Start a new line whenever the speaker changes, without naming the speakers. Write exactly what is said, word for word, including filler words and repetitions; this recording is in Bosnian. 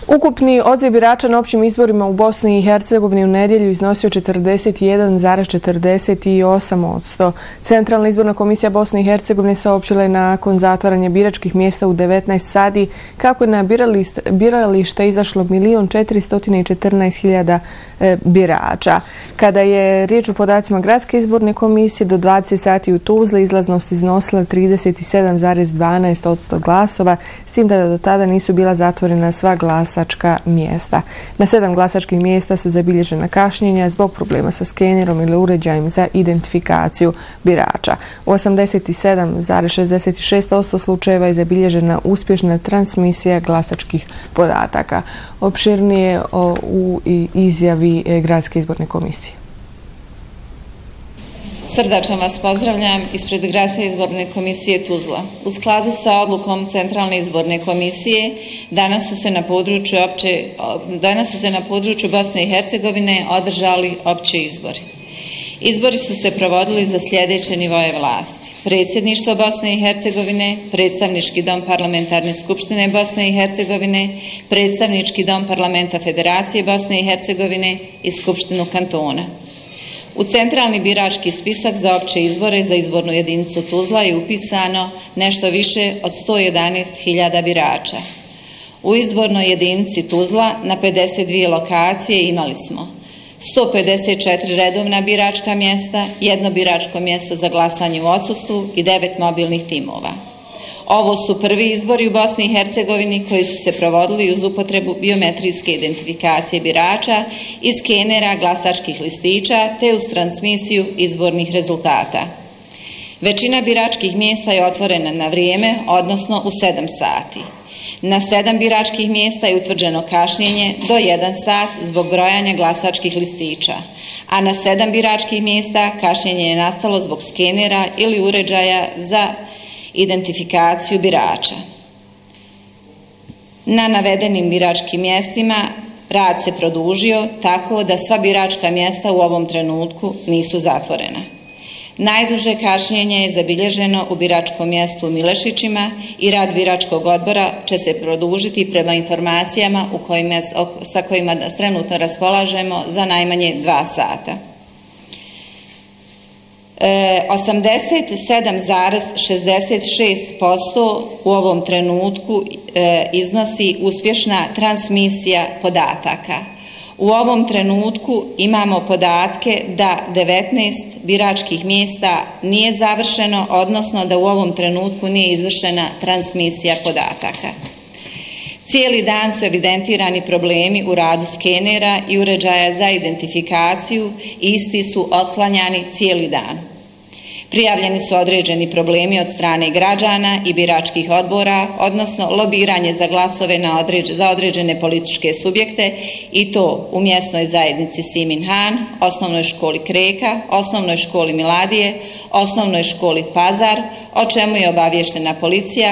Ukupni odziv birača na općim izborima u Bosni i Hercegovini u nedjelju iznosio četrdeset jedan zarez četrdeset osam posto. Centralna izborna komisija Bosne i Hercegovine saopćila je nakon zatvaranja biračkih mjesta u devetnaest sati kako je na biralište izašlo milion četiristo četrnaest hiljada birača. Kada je riječ o podacima Gradske izborne komisije, do dvadeset sati u Tuzli izlaznost iznosila trideset sedam zarez dvanaest posto glasova, s tim da do tada nisu bila zatvorena sva glasačka mjesta. Na sedam glasačkih mjesta su zabilježena kašnjenja zbog problema sa skenerom ili uređajem za identifikaciju birača. U osamdeset sedam zarez šezdeset šest posto slučajeva je zabilježena uspješna transmisija glasačkih podataka. Opširnije u izjavi Gradske izborne komisije.
Srdačno vas pozdravljam ispred Gradske izborne komisije Tuzla. U skladu sa odlukom Centralne izborne komisije, danas su se na području, opće, danas su se na području Bosne i Hercegovine održali opći izbori. Izbori su se provodili za sljedeće nivoje vlasti: Predsjedništvo Bosne i Hercegovine, Predstavnički dom Parlamentarne skupštine Bosne i Hercegovine, Predstavnički dom Parlamenta Federacije Bosne i Hercegovine i Skupštinu kantona. U centralni birački spisak za opće izbore za izbornu jedinicu Tuzla je upisano nešto više od sto jedanaest hiljada birača. U izbornoj jedinici Tuzla na pedeset dvije lokacije imali smo sto pedeset četiri redovna biračka mjesta, jedno biračko mjesto za glasanje u odsustvu i devet mobilnih timova. Ovo su prvi izbori u Bosni i Hercegovini koji su se provodili uz upotrebu biometrijske identifikacije birača i skenera glasačkih listića te uz transmisiju izbornih rezultata. Većina biračkih mjesta je otvorena na vrijeme, odnosno u sedam sati. Na sedam biračkih mjesta je utvrđeno kašnjenje do jedan sat zbog brojanja glasačkih listića, a na sedam biračkih mjesta kašnjenje je nastalo zbog skenera ili uređaja za identifikaciju birača. Na navedenim biračkim mjestima rad se produžio tako da sva biračka mjesta u ovom trenutku nisu zatvorena. Najduže kašnjenje je zabilježeno u biračkom mjestu u Milešićima i rad biračkog odbora će se produžiti prema informacijama u kojima, sa kojima trenutno raspolažemo za najmanje dva sata. osamdeset sedam zarez šezdeset šest posto u ovom trenutku iznosi uspješna transmisija podataka. U ovom trenutku imamo podatke da devetnaest biračkih mjesta nije završeno, odnosno da u ovom trenutku nije izvršena transmisija podataka. Cijeli dan su evidentirani problemi u radu skenera i uređaja za identifikaciju i isti su otklanjani cijeli dan. Prijavljeni su određeni problemi od strane građana i biračkih odbora, odnosno lobiranje za glasove na određ, za određene političke subjekte i to u mjesnoj zajednici Simin Han, osnovnoj školi Kreka, osnovnoj školi Miladije, osnovnoj školi Pazar, o čemu je obavještena policija